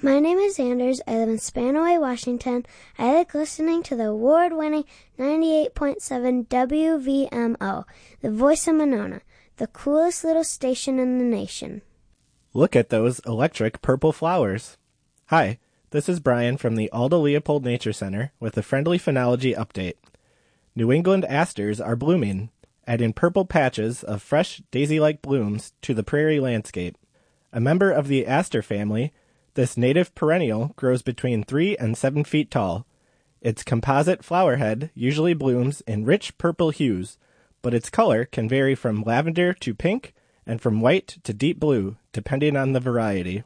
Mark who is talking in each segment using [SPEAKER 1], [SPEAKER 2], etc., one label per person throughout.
[SPEAKER 1] My name is Anders. I live in Spanaway, Washington. I like listening to the award-winning 98.7 WVMO, the voice of Monona, the coolest little station in the nation.
[SPEAKER 2] Look at those electric purple flowers. Hi, this is Brian from the Alda Leopold Nature Center with a friendly phenology update. New England asters are blooming, adding purple patches of fresh daisy-like blooms to the prairie landscape. A member of the aster family, this native perennial grows between 3 and 7 feet tall. Its composite flower head usually blooms in rich purple hues, but its color can vary from lavender to pink and from white to deep blue, depending on the variety.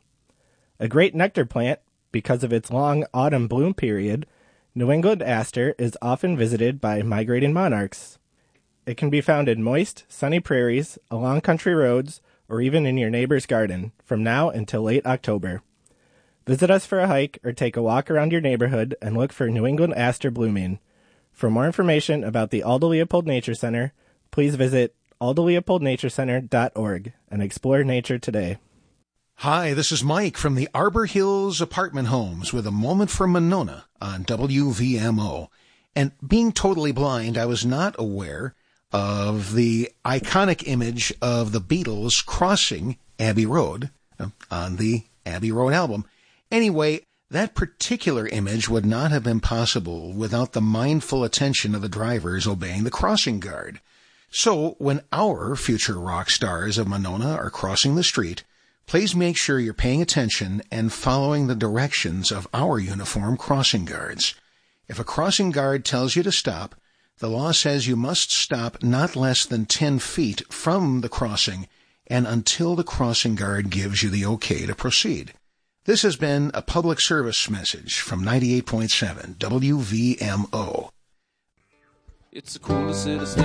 [SPEAKER 2] A great nectar plant, because of its long autumn bloom period, New England aster is often visited by migrating monarchs. It can be found in moist, sunny prairies, along country roads, or even in your neighbor's garden, from now until late October. Visit us for a hike or take a walk around your neighborhood and look for New England aster blooming. For more information about the Alda Leopold Nature Center, please visit aldaleopoldnaturecenter.org and explore nature today.
[SPEAKER 3] Hi, this is Mike from the Arbor Hills Apartment Homes with a moment for Monona on WVMO. And being totally blind, I was not aware of the iconic image of the Beatles crossing Abbey Road on the Abbey Road album. Anyway, that particular image would not have been possible without the mindful attention of the drivers obeying the crossing guard. So, when our future rock stars of Monona are crossing the street, please make sure you're paying attention and following the directions of our uniformed crossing guards. If a crossing guard tells you to stop, the law says you must stop not less than 10 feet from the crossing and until the crossing guard gives you the okay to proceed. This has been a public service message from 98.7 WVMO.
[SPEAKER 4] It's the coolest city